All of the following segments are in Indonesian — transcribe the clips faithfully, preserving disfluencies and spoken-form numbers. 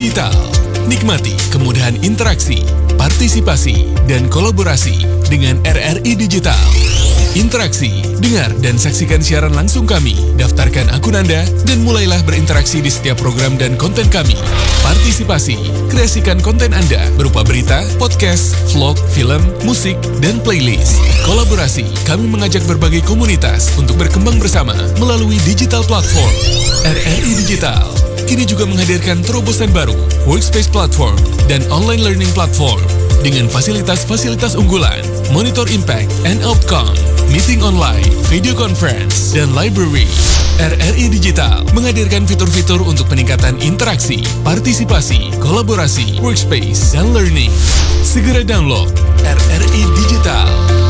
Digital. Nikmati kemudahan interaksi, partisipasi, dan kolaborasi dengan R R I Digital. Interaksi, dengar dan saksikan siaran langsung kami, daftarkan akun Anda, dan mulailah berinteraksi di setiap program dan konten kami. Partisipasi, kreasikan konten Anda berupa berita, podcast, vlog, film, musik, dan playlist. Kolaborasi, kami mengajak berbagai komunitas untuk berkembang bersama melalui digital platform. R R I Digital kini juga menghadirkan terobosan baru, workspace platform, dan online learning platform dengan fasilitas-fasilitas unggulan, monitor impact and outcome, meeting online, video conference, dan library. R R I Digital menghadirkan fitur-fitur untuk peningkatan interaksi, partisipasi, kolaborasi, workspace, dan learning. Segera download R R I Digital.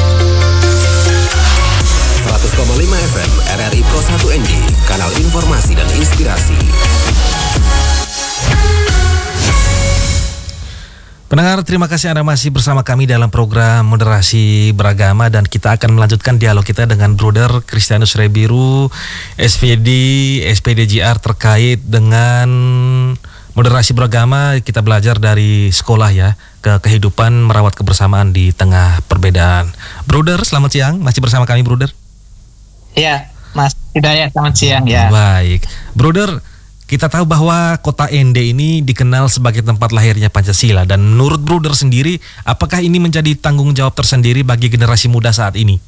seratus koma lima F M R R I Pro satu N D, kanal informasi dan inspirasi. Pendengar, terima kasih Anda masih bersama kami dalam program Moderasi Beragama, dan kita akan melanjutkan dialog kita dengan Bruder Christianus Rebiru, S V D, S P D J R, terkait dengan moderasi beragama. Kita belajar dari sekolah ya, ke kehidupan merawat kebersamaan di tengah perbedaan. Bruder, selamat siang, masih bersama kami Bruder? Ya, Mas Hidayat, selamat siang ya. Baik, Bruder, kita tahu bahwa kota N D ini dikenal sebagai tempat lahirnya Pancasila, dan menurut Bruder sendiri, apakah ini menjadi tanggung jawab tersendiri bagi generasi muda saat ini?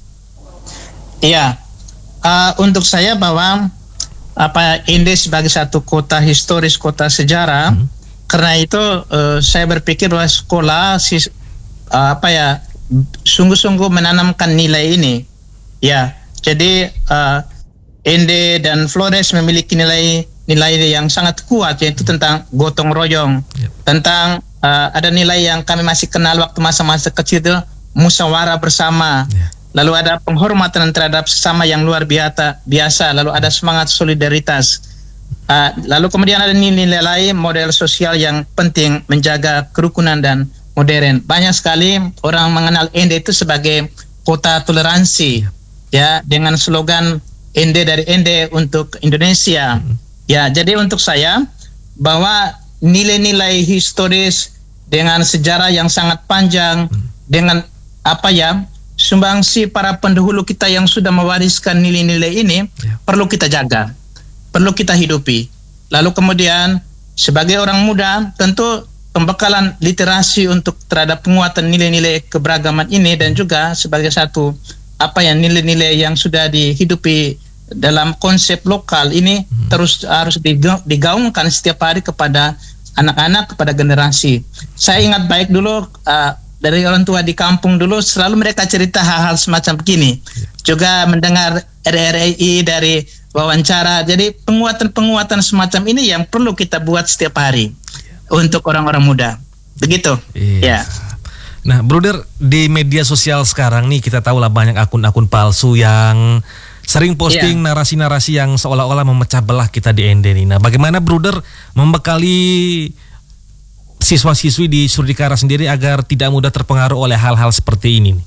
Iya, uh, untuk saya bahwa apa N D sebagai satu kota historis, kota sejarah, hmm. karena itu uh, saya berpikir bahwa sekolah sis, uh, apa ya sungguh-sungguh menanamkan nilai ini, ya. Jadi uh, N D dan Flores memiliki nilai nilai yang sangat kuat, yaitu tentang gotong royong, yep. tentang uh, ada nilai yang kami masih kenal waktu masa-masa kecil itu, musyawarah bersama, yeah. lalu ada penghormatan terhadap sesama yang luar biasa, biasa, lalu ada semangat solidaritas, uh, lalu kemudian ada nilai-nilai model sosial yang penting menjaga kerukunan dan modern. Banyak sekali orang mengenal N D itu sebagai kota toleransi, yeah. ya, dengan slogan N D dari N D untuk Indonesia. Mm-hmm. Ya, jadi untuk saya bahwa nilai-nilai historis dengan sejarah yang sangat panjang, hmm. dengan apa ya sumbangsi para pendahulu kita yang sudah mewariskan nilai-nilai ini, yeah. perlu kita jaga, perlu kita hidupi. Lalu kemudian sebagai orang muda tentu pembekalan literasi untuk terhadap penguatan nilai-nilai keberagaman ini, dan juga sebagai satu apa ya nilai-nilai yang sudah dihidupi dalam konsep lokal ini hmm. terus harus digaungkan setiap hari kepada anak-anak, kepada generasi. Saya ingat baik dulu uh, dari orang tua di kampung dulu, selalu mereka cerita hal-hal semacam begini. Yeah. Juga mendengar R R I dari wawancara. Jadi penguatan-penguatan semacam ini yang perlu kita buat setiap hari yeah. untuk orang-orang muda. Begitu. Yeah. Ya. Nah, Bruder, di media sosial sekarang nih kita tahu lah banyak akun-akun palsu yang sering posting yeah. narasi-narasi yang seolah-olah memecah belah kita di N D ini. Nah, bagaimana Bruder membekali siswa-siswi di Surdikara sendiri agar tidak mudah terpengaruh oleh hal-hal seperti ini?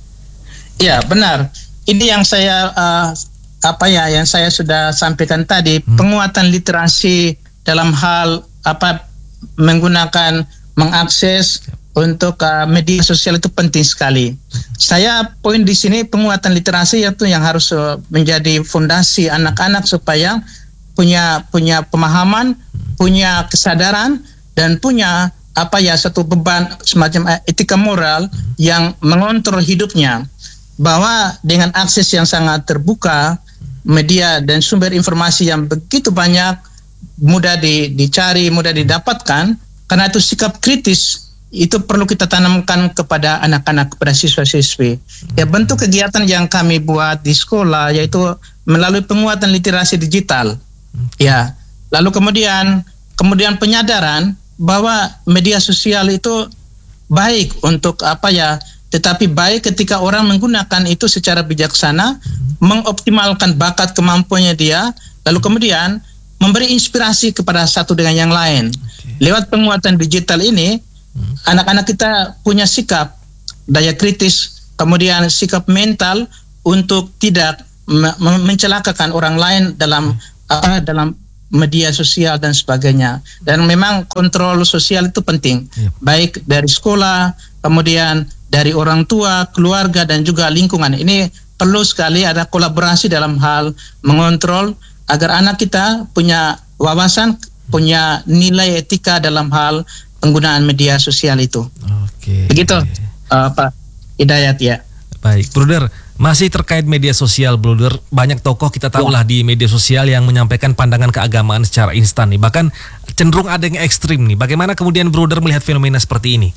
Ya, benar. Ini yang saya uh, apa ya yang saya sudah sampaikan tadi, hmm. penguatan literasi dalam hal apa menggunakan mengakses yep. untuk uh, media sosial itu penting sekali. Saya poin di sini penguatan literasi itu yang harus uh, menjadi fondasi anak-anak supaya punya punya pemahaman, punya kesadaran, dan punya apa ya satu beban semacam etika moral yang mengontrol hidupnya. Bahwa dengan akses yang sangat terbuka, media dan sumber informasi yang begitu banyak, mudah di, dicari, mudah didapatkan, karena itu sikap kritis itu perlu kita tanamkan kepada anak-anak, kepada siswa-siswi. Ya, bentuk kegiatan yang kami buat di sekolah yaitu melalui penguatan literasi digital. Ya, lalu kemudian kemudian penyadaran bahwa media sosial itu baik untuk apa ya, tetapi baik ketika orang menggunakan itu secara bijaksana, mengoptimalkan bakat kemampuannya dia, lalu kemudian memberi inspirasi kepada satu dengan yang lain. Lewat penguatan digital ini, Hmm. anak-anak kita punya sikap, daya kritis, kemudian sikap mental untuk tidak me- mencelakakan orang lain dalam hmm. uh, dalam media sosial dan sebagainya. Dan memang kontrol sosial itu penting, Yep. baik dari sekolah, kemudian dari orang tua, keluarga, dan juga lingkungan. Ini perlu sekali ada kolaborasi dalam hal mengontrol agar anak kita punya wawasan, punya nilai etika dalam hal penggunaan media sosial itu. Oke. Begitu, uh, Pak Hidayat ya. Baik, Bruder. Masih terkait media sosial, Bruder, banyak tokoh kita tahulah di media sosial yang menyampaikan pandangan keagamaan secara instan nih. Bahkan cenderung ada yang ekstrim nih. Bagaimana kemudian Bruder melihat fenomena seperti ini?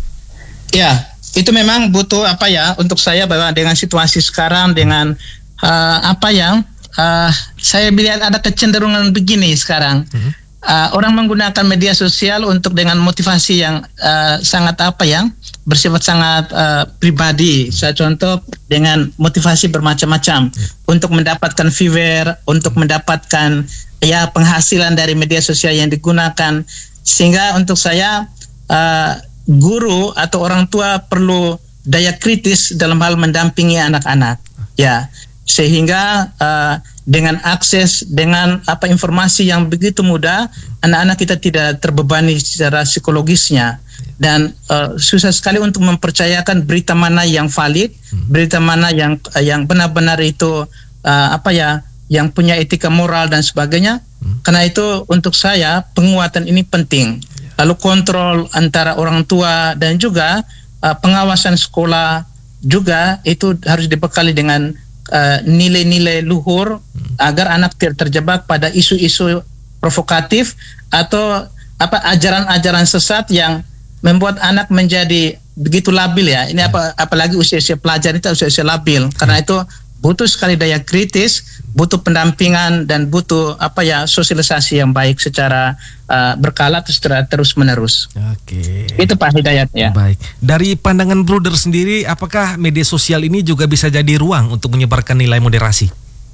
Ya, itu memang butuh apa ya, untuk saya bahwa dengan situasi sekarang, dengan uh, apa ya, uh, saya melihat ada kecenderungan begini sekarang. Hmm. Uh, orang menggunakan media sosial untuk dengan motivasi yang uh, sangat apa ya, bersifat sangat uh, pribadi. Saya contoh dengan motivasi bermacam-macam, ya, untuk mendapatkan viewer, untuk mendapatkan ya penghasilan dari media sosial yang digunakan. Sehingga untuk saya uh, guru atau orang tua perlu daya kritis dalam hal mendampingi anak-anak, ya, sehingga uh, dengan akses, dengan apa informasi yang begitu mudah, anak-anak kita tidak terbebani secara psikologisnya, dan uh, susah sekali untuk mempercayakan berita mana yang valid, hmm. berita mana yang uh, yang benar-benar itu uh, apa ya, yang punya etika moral dan sebagainya. Hmm. Karena itu untuk saya penguatan ini penting. Lalu kontrol antara orang tua dan juga uh, pengawasan sekolah juga itu harus dibekali dengan Uh, nilai-nilai luhur, hmm. agar anak tidak terjebak pada isu-isu provokatif atau apa ajaran-ajaran sesat yang membuat anak menjadi begitu labil ya. Ini apa apalagi usia-usia pelajar itu usia-usia labil. Karena itu butuh sekali daya kritis, butuh pendampingan, dan butuh apa ya, sosialisasi yang baik secara uh, berkala secara terus-menerus. Oke. Itu Pak Hidayat ya. Baik. Dari pandangan Bruder sendiri, apakah media sosial ini juga bisa jadi ruang untuk menyebarkan nilai moderasi?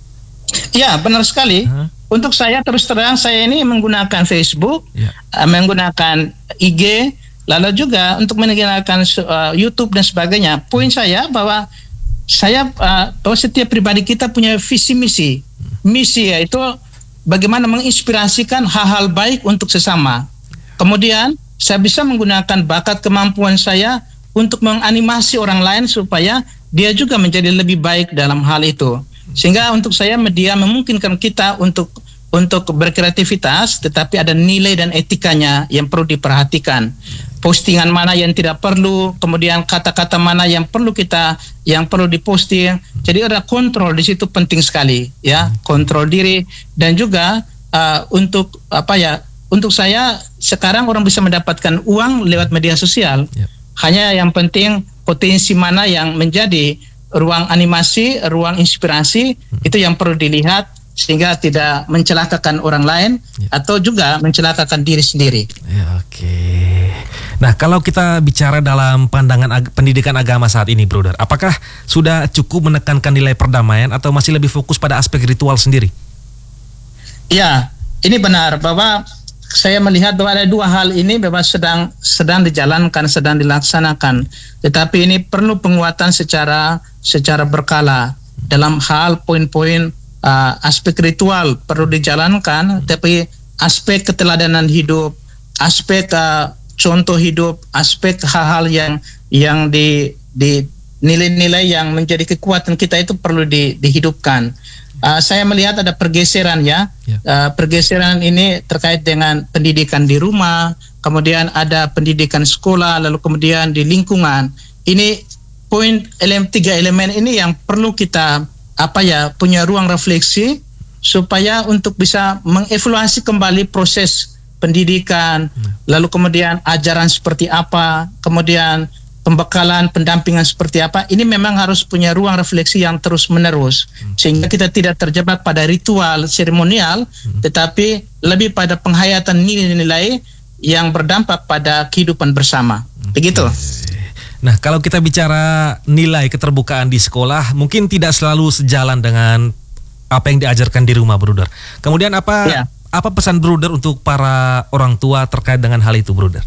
Ya, benar sekali. Huh? Untuk saya terus terang, saya ini menggunakan Facebook, ya. uh, menggunakan I G, lalu juga untuk menggunakan uh, YouTube dan sebagainya. Poin saya bahwa saya uh, bahwa setiap pribadi kita punya visi misi. Misi yaitu bagaimana menginspirasikan hal-hal baik untuk sesama. Kemudian saya bisa menggunakan bakat kemampuan saya untuk menganimasi orang lain supaya dia juga menjadi lebih baik dalam hal itu. Sehingga untuk saya media memungkinkan kita untuk untuk berkreativitas, tetapi ada nilai dan etikanya yang perlu diperhatikan. Postingan mana yang tidak perlu, kemudian kata-kata mana yang perlu kita yang perlu diposting. Jadi ada kontrol di situ penting sekali, ya, kontrol diri. Dan juga uh, untuk apa ya, untuk saya sekarang orang bisa mendapatkan uang lewat media sosial. Yep. Hanya yang penting potensi mana yang menjadi ruang animasi, ruang inspirasi, hmm. itu yang perlu dilihat sehingga tidak mencelakakan orang lain, ya, atau juga mencelakakan diri sendiri. Ya, oke. Nah, kalau kita bicara dalam pandangan ag- pendidikan agama saat ini, Bruder, apakah sudah cukup menekankan nilai perdamaian atau masih lebih fokus pada aspek ritual sendiri? Ya, ini benar bahwa saya melihat bahwa ada dua hal ini bahwa sedang sedang dijalankan, sedang dilaksanakan. Tetapi ini perlu penguatan secara secara berkala dalam hal poin-poin. Uh, aspek ritual perlu dijalankan, hmm. tapi aspek keteladanan hidup, aspek uh, contoh hidup, aspek hal-hal yang yang di, di nilai-nilai yang menjadi kekuatan kita itu perlu di, dihidupkan. Uh, saya melihat ada pergeseran ya, yeah. uh, pergeseran ini terkait dengan pendidikan di rumah, kemudian ada pendidikan sekolah, lalu kemudian di lingkungan. Ini poin elem, tiga elemen ini yang perlu kita apa ya, punya ruang refleksi supaya untuk bisa mengevaluasi kembali proses pendidikan, hmm. lalu kemudian ajaran seperti apa, kemudian pembekalan, pendampingan seperti apa. Ini memang harus punya ruang refleksi yang terus menerus, hmm. sehingga kita tidak terjebak pada ritual seremonial, hmm. tetapi lebih pada penghayatan nilai-nilai yang berdampak pada kehidupan bersama. Okay. Begitu. Nah, kalau kita bicara nilai keterbukaan di sekolah, mungkin tidak selalu sejalan dengan apa yang diajarkan di rumah, Bruder. Kemudian apa ya. apa pesan Bruder untuk para orang tua terkait dengan hal itu, Bruder?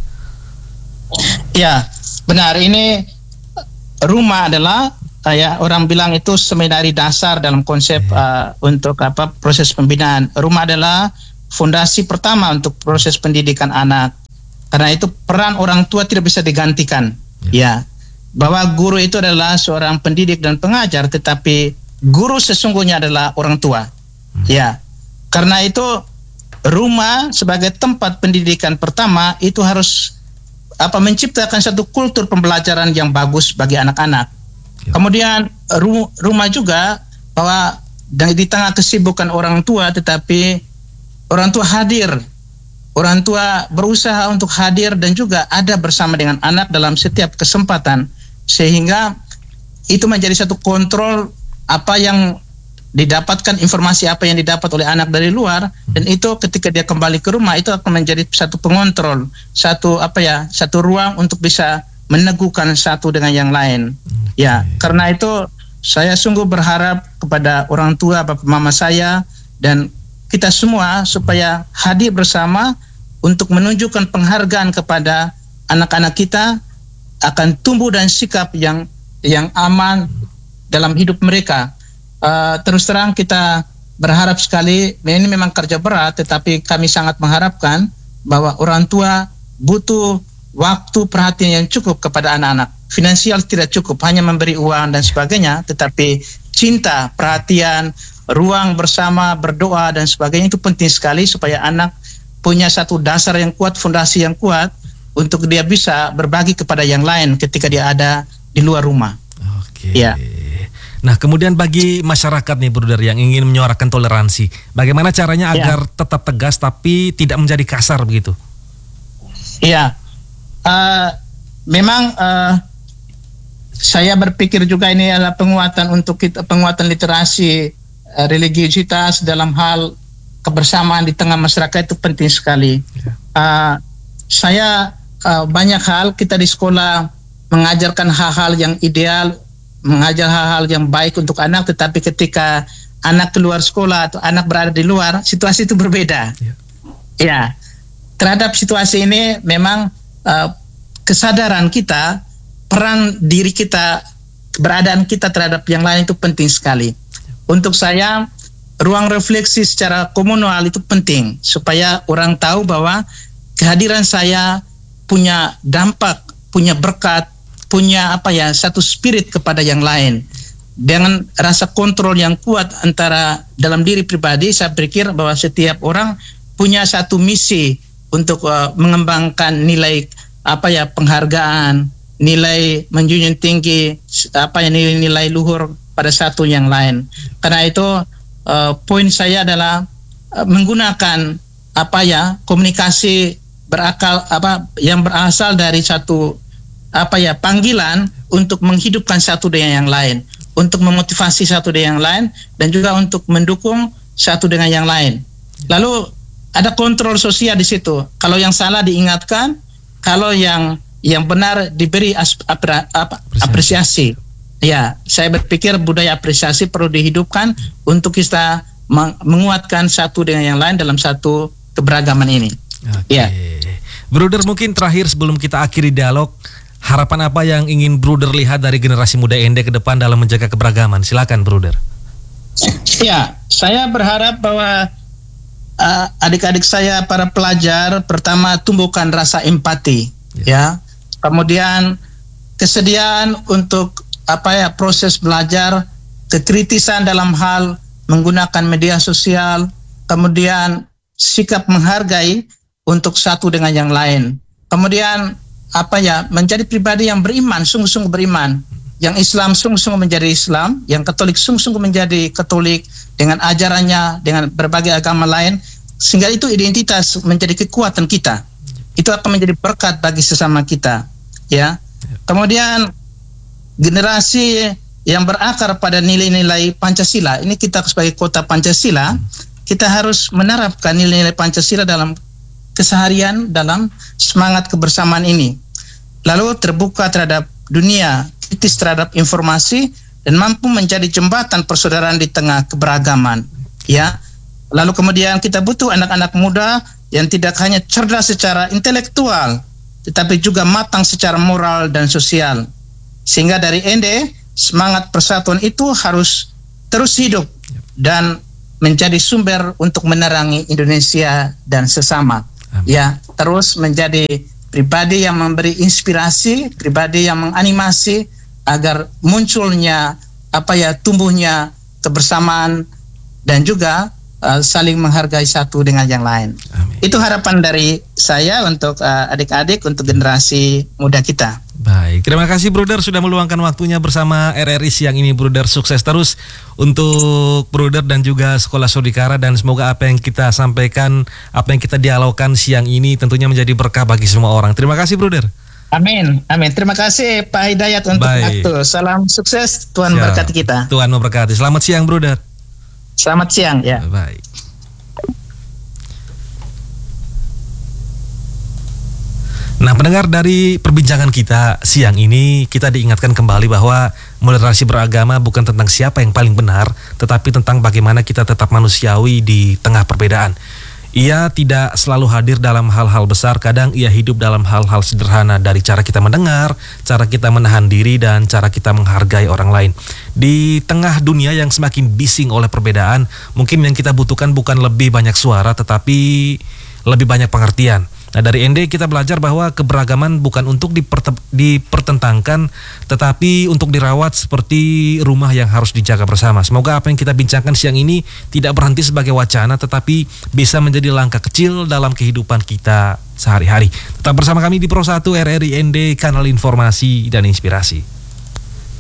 Ya, benar. Ini rumah adalah kayak orang bilang itu seminari dasar dalam konsep ya. uh, untuk apa proses pembinaan. Rumah adalah fondasi pertama untuk proses pendidikan anak. Karena itu peran orang tua tidak bisa digantikan. Ya, bahwa guru itu adalah seorang pendidik dan pengajar, tetapi guru sesungguhnya adalah orang tua. Ya, karena itu rumah sebagai tempat pendidikan pertama itu harus apa menciptakan satu kultur pembelajaran yang bagus bagi anak-anak. Kemudian ru- rumah juga bahwa di tengah kesibukan orang tua, tetapi orang tua hadir, orang tua berusaha untuk hadir dan juga ada bersama dengan anak dalam setiap kesempatan, sehingga itu menjadi satu kontrol apa yang didapatkan, informasi apa yang didapat oleh anak dari luar, dan itu ketika dia kembali ke rumah itu akan menjadi satu pengontrol, satu apa ya, satu ruang untuk bisa meneguhkan satu dengan yang lain. Ya, karena itu saya sungguh berharap kepada orang tua, bapak mama saya dan kita semua supaya hadir bersama untuk menunjukkan penghargaan kepada anak-anak kita akan tumbuh dan sikap yang yang aman dalam hidup mereka. Uh, terus terang kita berharap sekali, ini memang kerja berat, tetapi kami sangat mengharapkan bahwa orang tua butuh waktu perhatian yang cukup kepada anak-anak. Finansial tidak cukup, hanya memberi uang dan sebagainya, tetapi cinta, perhatian, ruang bersama, berdoa dan sebagainya itu penting sekali supaya anak punya satu dasar yang kuat, fondasi yang kuat untuk dia bisa berbagi kepada yang lain ketika dia ada di luar rumah. Oke. Ya. Nah, kemudian bagi masyarakat nih, Bruder, yang ingin menyuarakan toleransi, bagaimana caranya agar ya. tetap tegas tapi tidak menjadi kasar begitu? Iya, uh, memang uh, saya berpikir juga ini adalah penguatan untuk kita, penguatan literasi uh, religiusitas dalam hal kebersamaan di tengah masyarakat itu penting sekali. Ya. Uh, saya uh, banyak hal kita di sekolah mengajarkan hal-hal yang ideal, mengajar hal-hal yang baik untuk anak, tetapi ketika anak keluar sekolah atau anak berada di luar, situasi itu berbeda. Ya, ya. Terhadap situasi ini memang uh, kesadaran kita, peran diri kita, keberadaan kita terhadap yang lain itu penting sekali. Untuk saya, ruang refleksi secara komunal itu penting supaya orang tahu bahwa kehadiran saya punya dampak, punya berkat, punya apa ya, satu spirit kepada yang lain. Dengan rasa kontrol yang kuat antara dalam diri pribadi, saya pikir bahwa setiap orang punya satu misi untuk uh, mengembangkan nilai apa ya, penghargaan, nilai menjunjung tinggi apa ya, nilai-nilai luhur pada satu yang lain. Karena itu uh, poin saya adalah uh, menggunakan apa ya, komunikasi berakal apa yang berasal dari satu apa ya, panggilan untuk menghidupkan satu dengan yang lain, untuk memotivasi satu dengan yang lain, dan juga untuk mendukung satu dengan yang lain. Lalu ada kontrol sosial di situ. Kalau yang salah diingatkan, kalau yang yang benar diberi as, apra, apa, apresiasi. Ya, saya berpikir budaya apresiasi perlu dihidupkan untuk kita meng- menguatkan satu dengan yang lain dalam satu keberagaman ini. Oke. Ya. Bruder, mungkin terakhir sebelum kita akhiri dialog, harapan apa yang ingin Bruder lihat dari generasi muda Ende ke depan dalam menjaga keberagaman? Silakan, Bruder. Ya, saya berharap bahwa uh, adik-adik saya, para pelajar, pertama tumbuhkan rasa empati, ya. ya. Kemudian kesediaan untuk apa ya, proses belajar, kekritisan dalam hal menggunakan media sosial, kemudian sikap menghargai untuk satu dengan yang lain. Kemudian apa ya, menjadi pribadi yang beriman, sungguh-sungguh beriman. Yang Islam sungguh-sungguh menjadi Islam, yang Katolik sungguh-sungguh menjadi Katolik dengan ajarannya, dengan berbagai agama lain, sehingga itu identitas menjadi kekuatan kita. Itu akan menjadi berkat bagi sesama kita, ya. Kemudian generasi yang berakar pada nilai-nilai Pancasila, ini kita sebagai kota Pancasila, kita harus menerapkan nilai-nilai Pancasila dalam keseharian, dalam semangat kebersamaan ini. Lalu terbuka terhadap dunia, kritis terhadap informasi, dan mampu menjadi jembatan persaudaraan di tengah keberagaman. Ya. Lalu kemudian kita butuh anak-anak muda yang tidak hanya cerdas secara intelektual, tetapi juga matang secara moral dan sosial. Sehingga dari Ende, semangat persatuan itu harus terus hidup dan menjadi sumber untuk menerangi Indonesia dan sesama. Amin. Ya, terus menjadi pribadi yang memberi inspirasi, pribadi yang menganimasi agar munculnya apa ya tumbuhnya kebersamaan dan juga uh, saling menghargai satu dengan yang lain. Amin. Itu harapan dari saya untuk uh, adik-adik, untuk generasi muda kita. Baik, terima kasih Bruder sudah meluangkan waktunya bersama R R I siang ini. Bruder, sukses terus untuk Bruder dan juga Sekolah Sodikara, dan semoga apa yang kita sampaikan, apa yang kita dialogkan siang ini tentunya menjadi berkah bagi semua orang. Terima kasih Bruder. Amin, amin. Terima kasih Pak Hidayat untuk Baik. waktu. Salam sukses, Tuhan Siap. berkati kita. Tuhan memberkati. Selamat siang Bruder. Selamat siang ya. Baik. Nah, pendengar, dari perbincangan kita siang ini, kita diingatkan kembali bahwa moderasi beragama bukan tentang siapa yang paling benar, tetapi tentang bagaimana kita tetap manusiawi di tengah perbedaan. Ia tidak selalu hadir dalam hal-hal besar, kadang ia hidup dalam hal-hal sederhana, dari cara kita mendengar, cara kita menahan diri, dan cara kita menghargai orang lain. Di tengah dunia yang semakin bising oleh perbedaan, mungkin yang kita butuhkan bukan lebih banyak suara, tetapi lebih banyak pengertian. Nah, dari N D kita belajar bahwa keberagaman bukan untuk diperte- dipertentangkan, tetapi untuk dirawat seperti rumah yang harus dijaga bersama. Semoga apa yang kita bincangkan siang ini tidak berhenti sebagai wacana, tetapi bisa menjadi langkah kecil dalam kehidupan kita sehari-hari. Tetap bersama kami di Pro satu R R I N D, kanal informasi dan inspirasi.